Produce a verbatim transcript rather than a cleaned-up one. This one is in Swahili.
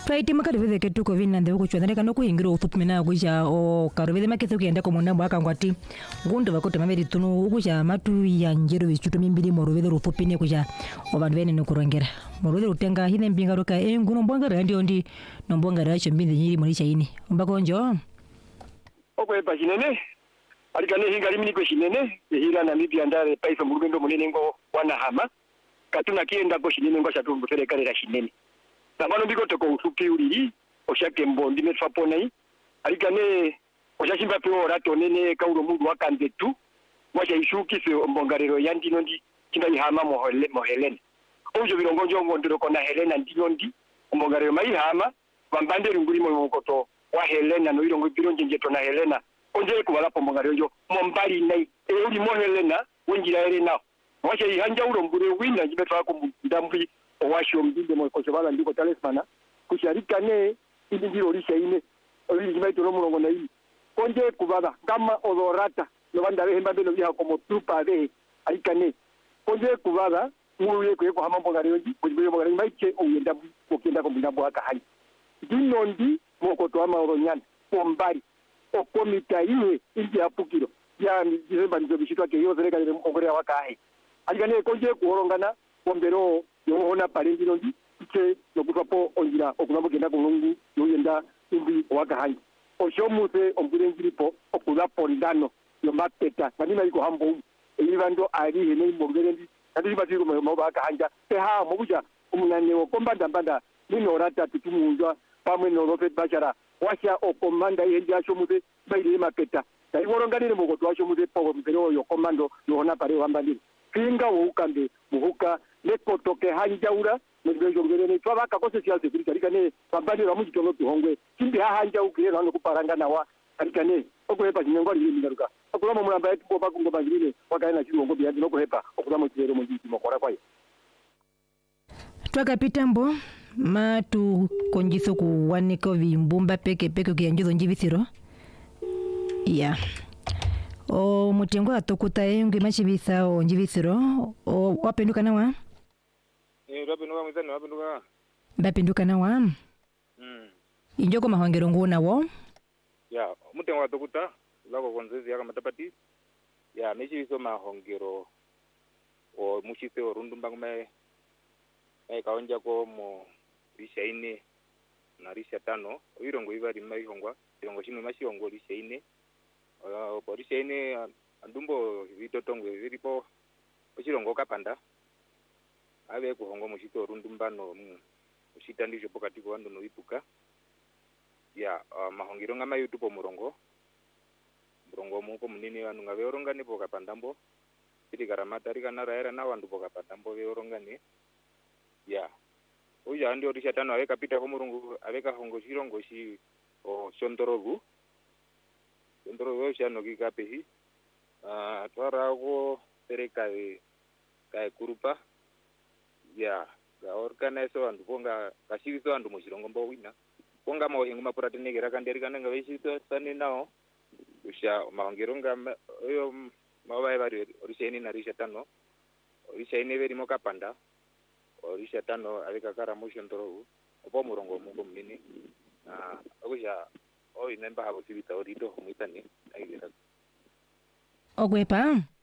Twaiti makarivithe ketu ko vina ndhe kuchwa kana kuingira uthupimina kuja o karivithe makethe kuyenda ko mona mwaka ngwati gundu bakote mameri tunu kuja matu ya njero bichuto mimbiri moruvithe ruthupine kuja obandu bene no kurongera moruvithe rutenga hine mbinga roka e nguno mbongara ndio ndi no mbongara acho mbindi nyiri muri chaini mbako njo okwe pa chinene alikane hinga limini ko chinene hira na mibia ndare paifa murugendo munene ngo wana hama katuna kienda ko chinene ngo chatumbu serikali la chinene Nabano biko toko usupi uri oshake mbondi metfapo nai alikane oshashimba pe orato nene kauro mundu wakande tu mwacha ishuki se mbongarero yandi nondi kinda ihama mohele mohelene ojo birongonjo ngondiro kona Helena ndino ndi mbongarero mai hama bambande runguri mo mokoto wa Helena no irongo bironje njeto na Helena onje kubala po mbongarero yo mombali nai e uri mo Helena wenjira Helena mwacha ihanja urombure wina jimetwa ko ndambi owasho mbinde mo ko chabala ndiko talismana kusharika ne ili ndiro lisha ine ili jimaito no murongo na ili konje kubaba kama odorata no banda behemba beno biha como trupa de alikane konje kubaba muye ko ko hamambo ngare yonji kujibe mo ngare maiche uyenda kokenda ko mbinabo aka hali dinondi moko to ama oronyana pombari okomita iwe inji apukiro ya ndizemba ndizo bishitwa ke yo zereka ile ongore waka hai alikane konje kuorongana pombero yoona parendi nondi ike nokupapo onjira okulamo genda kulungu yoyenda imbi wakahanja oshomuse omburenjiripo okulapo ndano yo mapeta manina iko hambo ibando ari hene imbogerendi kati batiko mo bakahanja peha mobuja umunane okombanda mbanda nino rata tutumunjwa pamwe no rofe bachara washa okomanda yendi ashomuse baile mapeta dai woronganire mogoto ashomuse po mpero yo komando yoona pare wambandire kinga wo ukambe muhuka neko toke hanjaura ngejo ngene twaba ka kose sia security alikane babali ra mujito no tuhongwe kimbi ha hanja ukire no kuparanga nawa alikane okwepa kinyengo ali mingaruka okulamo mulamba yetu ko bakungo bangirine wakaena chirongo biyandi no kuhepa okulamo chirero mujiti mokora kwayo twakapita mbo matu konjiso kuwaniko vimbumba peke peke kuyanjizo njibisiro ya o mutengo atokuta yengi machibisa o njibisiro o wapenduka nawa eh wapenduka mwizani wapenduka bapenduka nawa mm injoko mahongero nguna wo ya mutengo atokuta lako konzezi yaka matapati ya mechibiso mahongero o muchise o rundumba kume eh kaonja ko mo risha ine na risha tano irongo ibari maihongwa irongo shimwe mashiongo risha ine Uh, polisi ine andumbo vitotongwe viripo ochirongo kapanda ave kuhongo muchito rundumbano muchita ndizvo pokati kwandu noipuka ya uh, mahongero ngama yutupo murongo murongo muko munini vanhu ngaveorongane pokapandambo iri karamata rikanaraera navandu pokapandambo veorongane ya uja ndio rishatano ave kapita komurungu ave kahongo chirongo chi o shondorovu ndoro yosha no kikapehi ah twara ko serikali kai kurupa ya ga organize vandu ponga kashiviso vandu muchirongo mbo wina ponga mawengu mapuratenekera kanderikana nga veshito sani nao usha mahongero nga yo mawai vari orisheni na risha tano orisheni veri mokapanda orisha tano alika kara motion ndoro opo murongo mungo mnini ah akusha oi nemba habo sibita orito muitani aigera ogwepa